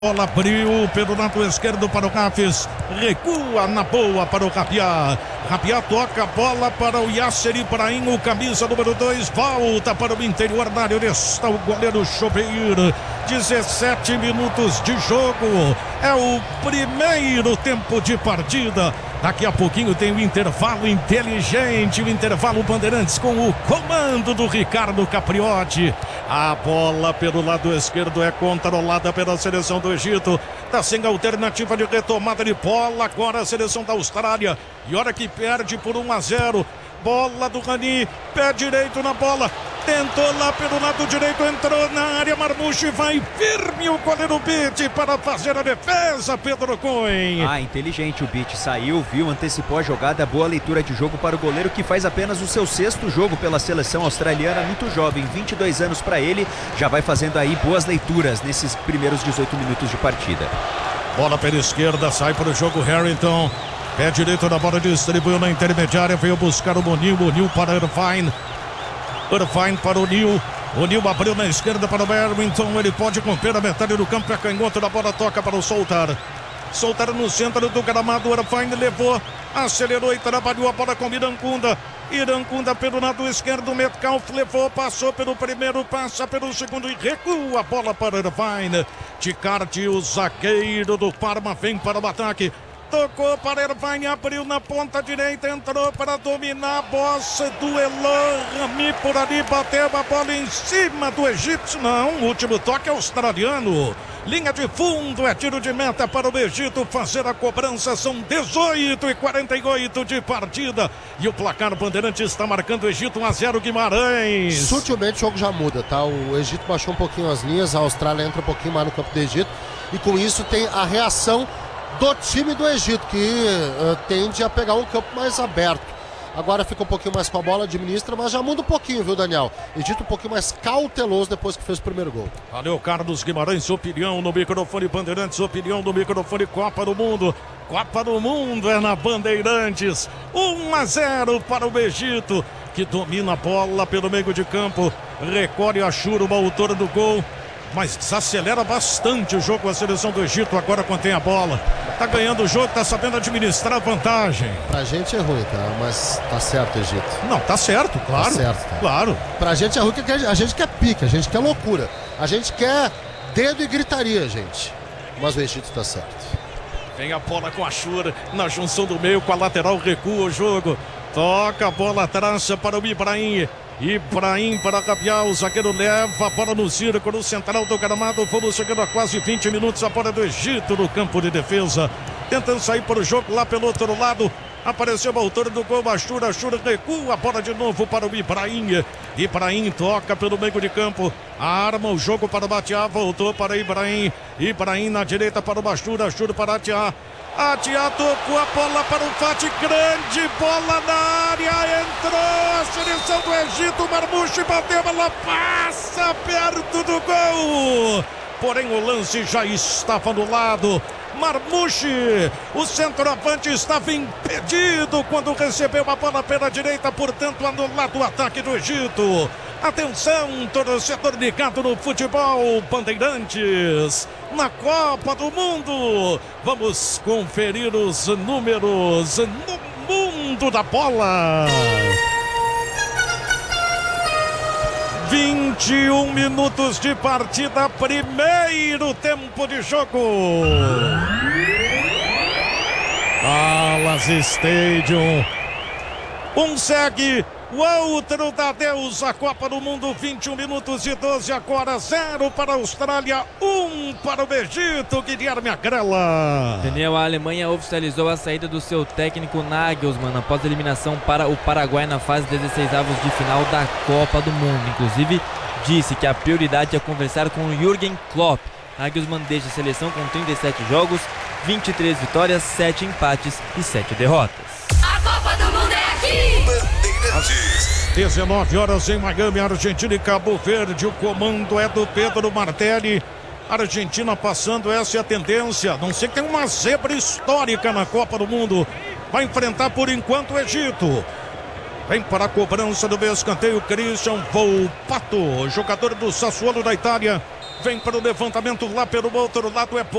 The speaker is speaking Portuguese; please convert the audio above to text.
Bola abriu pelo lado esquerdo para o Rafes, recua na boa para o Rabiá. Rabiá toca a bola para o Yasser Ibrahim, o camisa número 2, volta para o interior da área, onde está o goleiro Chopeir. 17 minutos de jogo, é o primeiro tempo de partida. Daqui a pouquinho tem o intervalo inteligente, o intervalo Bandeirantes com o comando do Ricardo Capriotti. A bola pelo lado esquerdo é controlada pela seleção do Egito. Está sem alternativa de retomada de bola. Agora a seleção da Austrália. E hora que perde por 1-0. Bola do Rani, pé direito na bola. Tentou lá pelo lado direito, entrou na área. Marmouche vai firme o goleiro Bitt para fazer a defesa, Pedro Cunha. Inteligente o Bitt, saiu, viu, antecipou a jogada, boa leitura de jogo para o goleiro que faz apenas o seu 6º jogo pela seleção australiana, muito jovem, 22 anos para ele, já vai fazendo aí boas leituras nesses primeiros 18 minutos de partida. Bola pela esquerda, sai para o jogo Harrington. Pé direito da bola, distribuiu na intermediária, veio buscar o Nil para Irvine. Irvine para o Nil. O Nil abriu na esquerda para o Barrington. Ele pode romper a metade do campo. É canhoto da bola, toca para o Soltar. Soltar no centro do gramado. Irvine levou, acelerou e trabalhou a bola com Irankunda. Irankunda pelo lado esquerdo. Metcalf levou, passou pelo primeiro, passa pelo segundo e recua a bola para Irvine. Ticarte, o zagueiro do Parma, vem para o ataque. Tocou para Irvine, abriu na ponta direita, entrou para dominar a bossa do Elan Rami por ali, bateu a bola em cima do Egito. Não, o último toque australiano. Linha de fundo, é tiro de meta para o Egito fazer a cobrança. São 18:48 de partida. E o placar Bandeirante está marcando o Egito 1-0 Guimarães. Sutilmente o jogo já muda, tá? O Egito baixou um pouquinho as linhas, a Austrália entra um pouquinho mais no campo do Egito. E com isso tem a reação do time do Egito, que tende a pegar um campo mais aberto. Agora fica um pouquinho mais com a bola, administra, mas já muda um pouquinho, viu, Daniel? Egito um pouquinho mais cauteloso depois que fez o primeiro gol. Valeu, Carlos Guimarães, opinião no microfone Bandeirantes, opinião no microfone Copa do Mundo. Copa do Mundo é na Bandeirantes. 1-0 para o Egito, que domina a bola pelo meio de campo. Recolhe a Churuma, autor do gol. Mas desacelera bastante o jogo a seleção do Egito agora quando tem a bola. Tá ganhando o jogo, tá sabendo administrar a vantagem. Pra gente é ruim, tá? Mas tá certo, Egito. Não, tá certo, claro. Tá certo, tá. Claro. Pra gente é ruim porque a gente quer pique, a gente quer loucura. A gente quer dedo e gritaria, gente. Mas o Egito tá certo. Vem a bola com a Shura na junção do meio com a lateral, recua o jogo. Toca a bola, traça para o Ibrahim. Ibrahim para Rabiá, o zagueiro leva a bola no círculo central do gramado. Vamos chegando a quase 20 minutos. A bola do Egito no campo de defesa, tentando sair para o jogo lá pelo outro lado. Apareceu o autor do gol, a Shura recua a bola de novo para o Ibrahim. Ibrahim toca pelo meio de campo, arma o jogo para o Batiá, voltou para Ibrahim. Ibrahim na direita para o Bachura, Shura para Atiá. Atiá tocou a bola para o Fati, grande bola na área, entrou a seleção do Egito, Marmouche bateu, a bola passa perto do gol. Porém o lance já estava anulado. Marmouche, o centroavante, estava impedido quando recebeu a bola pela direita, portanto anulado o ataque do Egito. Atenção, torcedor ligado no futebol Bandeirantes, na Copa do Mundo. Vamos conferir os números no mundo da bola. 21 minutos de partida, primeiro tempo de jogo. Dallas Stadium. Um segue, o outro dá adeus à Copa do Mundo. 21 minutos e 12 agora, 0 para a Austrália, 1 para o Egito. Guilherme Agrela. Daniel, a Alemanha oficializou a saída do seu técnico Nagelsmann após a eliminação para o Paraguai na fase 16avos de final da Copa do Mundo. Inclusive, disse que a prioridade é conversar com o Jürgen Klopp. Nagelsmann deixa a seleção com 37 jogos, 23 vitórias, 7 empates e 7 derrotas. A Copa do Mundo é aqui! Às 19 horas em Miami, Argentina e Cabo Verde. O comando é do Pedro Martelli. Argentina passando, essa é a tendência. Não sei que tem uma zebra histórica na Copa do Mundo. Vai enfrentar por enquanto o Egito. Vem para a cobrança do escanteio Christian Volpato, jogador do Sassuolo da Itália. Vem para o levantamento lá pelo outro lado, é